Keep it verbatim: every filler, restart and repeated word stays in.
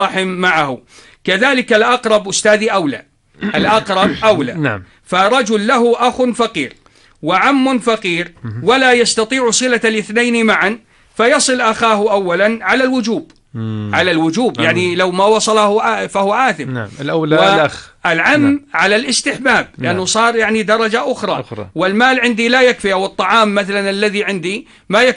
رحم معه. كذلك الأقرب أستاذي أولى، الأقرب أولى. نعم. فرجل له أخ فقير وعم فقير ولا يستطيع صلة الاثنين معا، فيصل أخاه أولا على الوجوب، مم. على الوجوب يعني لو ما وصله فهو آثم. نعم. الأولى الأخ. العم نعم. على الاستحباب لأنه نعم. صار يعني درجة أخرى. أخرى. والمال عندي لا يكفي، أو الطعام مثلا الذي عندي ما يكفي